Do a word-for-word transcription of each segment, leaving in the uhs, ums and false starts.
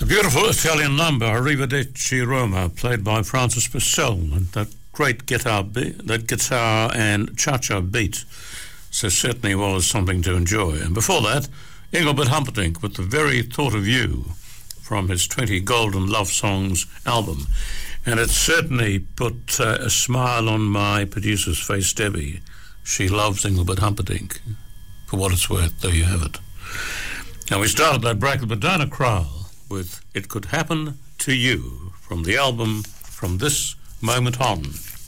Beautiful Italian number, Arrivederci Roma, played by Francis Purcell, and that great guitar beat, that guitar and cha-cha beat, so certainly was something to enjoy. And before that, Engelbert Humperdinck with The Very Thought of You from his twenty Golden Love Songs album. And it certainly put uh, a smile on my producer's face, Debbie. She loves Engelbert Humperdinck. For what it's worth, there you have it. Now we started that break with Madonna Crowell with It Could Happen to You from the album From This Moment On.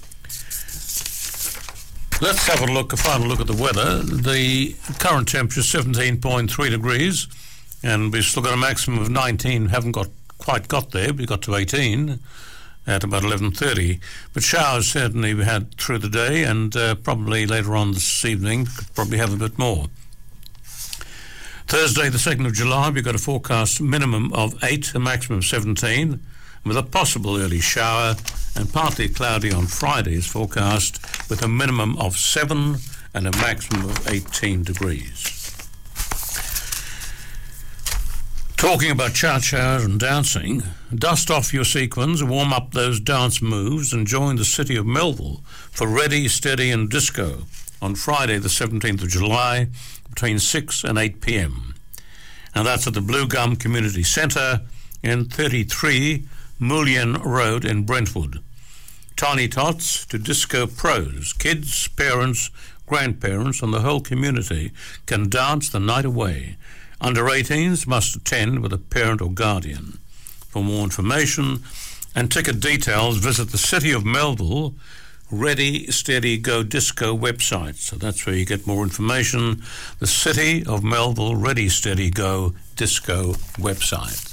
Let's have a look, a final look at the weather. The current temperature is seventeen point three degrees, and we've still got a maximum of nineteen. Haven't got quite got there, we got to eighteen at about eleven thirty. But showers certainly we had through the day, and uh, probably later on this evening could probably have a bit more. Thursday, the second of July, we've got a forecast minimum of eight, a maximum of seventeen, with a possible early shower, and partly cloudy on Friday is forecast, with a minimum of seven and a maximum of eighteen degrees. Talking about cha-cha and dancing, dust off your sequins, warm up those dance moves, and join the city of Melville for Ready, Steady and Disco on Friday, the seventeenth of July, between six and eight p.m. And that's at the Blue Gum Community Centre in thirty-three Mullion Road in Brentwood. Tiny Tots to Disco Pros. Kids, parents, grandparents and the whole community can dance the night away. Under eighteens must attend with a parent or guardian. For more information and ticket details, visit the City of Melville Ready, Steady, Go Disco website. So that's where you get more information. The City of Melville Ready, Steady, Go Disco website.